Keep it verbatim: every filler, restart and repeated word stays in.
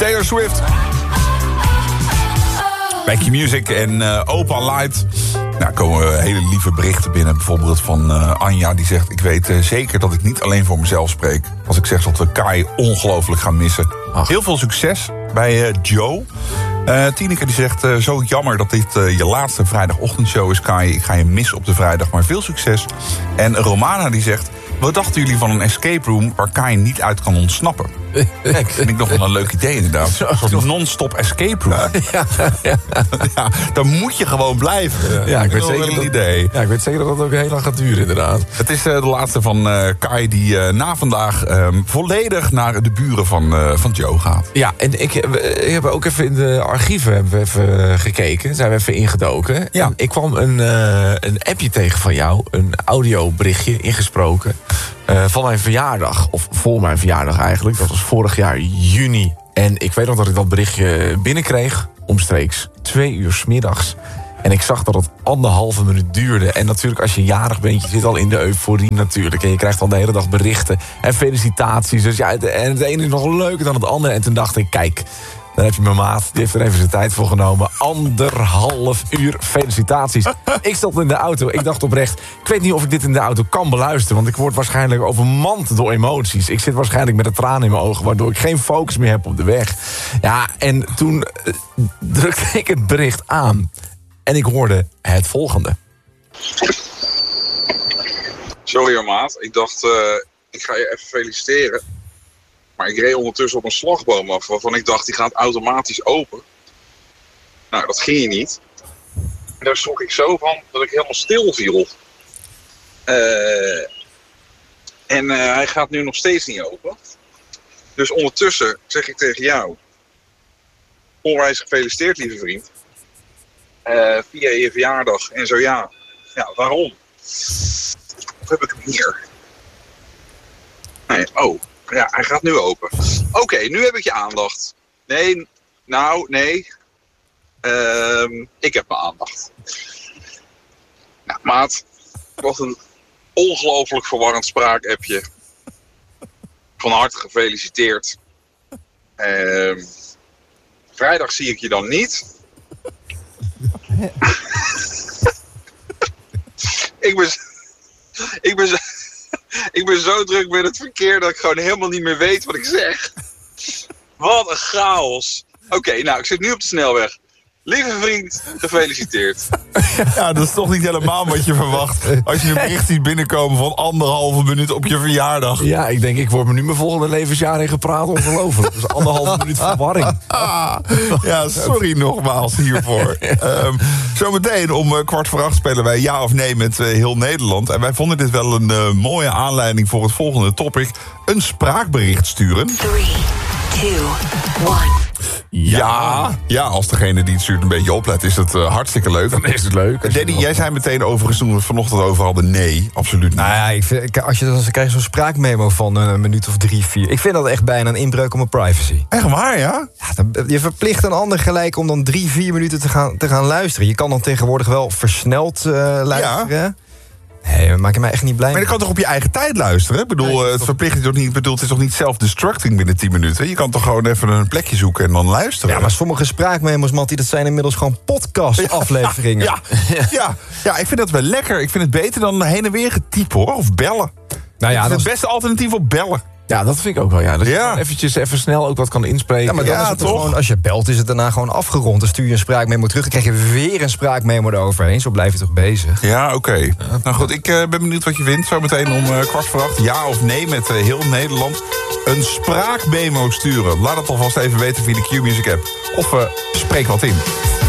Taylor Swift. Bij Q-Music en uh, Opa Light. Nou, komen hele lieve berichten binnen. Bijvoorbeeld van uh, Anja, die zegt... ik weet uh, zeker dat ik niet alleen voor mezelf spreek... als ik zeg dat we Kai ongelooflijk gaan missen. Ach. Heel veel succes bij uh, Joe. Uh, Tineke die zegt... Uh, zo jammer dat dit uh, je laatste vrijdagochtendshow is, Kai. Ik ga je missen op de vrijdag, maar veel succes. En Romana die zegt... wat dachten jullie van een escape room waar Kai niet uit kan ontsnappen? Kijk, vind ik nog wel een leuk idee inderdaad. Een soort non-stop escape room. Ja, ja. Ja, dan moet je gewoon blijven. Ja, ja, ik, weet zeker wel een dat, idee. Ja, ik weet zeker dat het ook heel lang gaat duren inderdaad. Het is uh, de laatste van uh, Kai die uh, na vandaag um, volledig naar de buren van, uh, van Joe gaat. Ja, en ik, ik heb ook even in de archieven hebben we even gekeken. Zijn we even ingedoken. Ja. En ik kwam een, uh, een appje tegen van jou. Een audioberichtje ingesproken. Uh, van mijn verjaardag, of voor mijn verjaardag eigenlijk. Dat was vorig jaar juni. En ik weet nog dat ik dat berichtje binnenkreeg. Omstreeks twee uur 's middags. En ik zag dat het anderhalve minuut duurde. En natuurlijk als je jarig bent, je zit al in de euforie natuurlijk. En je krijgt al de hele dag berichten en felicitaties. Dus ja, en het ene is nog leuker dan het andere. En toen dacht ik, kijk... Dan heb je mijn maat, die heeft er even zijn tijd voor genomen. Anderhalf uur felicitaties. Ik zat in de auto, ik dacht oprecht... ik weet niet of ik dit in de auto kan beluisteren... want ik word waarschijnlijk overmand door emoties. Ik zit waarschijnlijk met een traan in mijn ogen... waardoor ik geen focus meer heb op de weg. Ja, en toen uh, drukte ik het bericht aan... en ik hoorde het volgende. Sorry hoor, maat. Ik dacht, uh, ik ga je even feliciteren... Maar ik reed ondertussen op een slagboom af, waarvan ik dacht, die gaat automatisch open. Nou, dat ging niet. En daar schrok ik zo van, dat ik helemaal stil viel. Uh, en uh, hij gaat nu nog steeds niet open. Dus ondertussen zeg ik tegen jou... onwijs gefeliciteerd, lieve vriend. Uh, via je verjaardag. En zo ja, ja, waarom? Of heb ik hem hier? Nee, oh... Ja, hij gaat nu open. Oké, okay, nu heb ik je aandacht. Nee, nou, nee. Um, ik heb mijn aandacht. Nou, maat, wat een ongelooflijk verwarrend spraakappje. Van harte gefeliciteerd. Um, vrijdag zie ik je dan niet. ik ben... Ik ben... Ik ben zo druk met het verkeer dat ik gewoon helemaal niet meer weet wat ik zeg. Wat een chaos. Oké, okay, nou, ik zit nu op de snelweg. Lieve vriend, gefeliciteerd. Ja, dat is toch niet helemaal wat je verwacht. Als je een bericht ziet binnenkomen van anderhalve minuut op je verjaardag. Ja, ik denk, ik word me nu mijn volgende levensjaar in gepraat. Ongelooflijk. Dus anderhalve minuut verwarring. Ja, sorry nogmaals hiervoor. um, zometeen om uh, kwart voor acht spelen wij ja of nee met uh, heel Nederland. En wij vonden dit wel een uh, mooie aanleiding voor het volgende topic. Een spraakbericht sturen. drie, twee, één. Ja, ja, als degene die het stuurt een beetje oplet, is het uh, hartstikke leuk. Dan is het leuk. Danny, jij zei meteen overigens toen we het vanochtend over hadden, nee, absoluut niet. Nou ja, ik vind, als je dan krijg je zo'n spraakmemo van een minuut of drie, vier. Ik vind dat echt bijna een inbreuk op mijn privacy. Echt waar, ja? Ja, dan, je verplicht een ander gelijk om dan drie, vier minuten te gaan, te gaan luisteren. Je kan dan tegenwoordig wel versneld uh, luisteren. Ja. Nee, dat maakt mij echt niet blij. Maar je kan toch op je eigen tijd luisteren? Ik bedoel, nee, het toch... verplicht is toch niet, bedoel, het is toch niet self-destructing binnen tien minuten? Je kan toch gewoon even een plekje zoeken en dan luisteren? Ja, maar sommige spraakmemo's, Mattie, dat zijn inmiddels gewoon podcast-afleveringen. Ja, ja, ja, ja, ik vind dat wel lekker. Ik vind het beter dan heen en weer getypen, hoor. Of bellen. Nou ja, dat is het beste alternatief op bellen. Ja, dat vind ik ook wel, ja. Dat je ja. eventjes even snel ook wat kan inspreken. Ja, maar dan ja, is het toch? Gewoon, als je belt, is het daarna gewoon afgerond. Dan stuur je een spraakmemo terug, dan krijg je weer een spraakmemo eroverheen. Zo blijf je toch bezig. Ja, oké. Okay. Ja. Nou goed, ik uh, ben benieuwd wat je vindt. Zometeen om uh, kwart voor acht. Ja of nee met uh, heel Nederland. Een spraakmemo sturen. Laat het alvast even weten via de Q-Music app. Of uh, spreek wat in.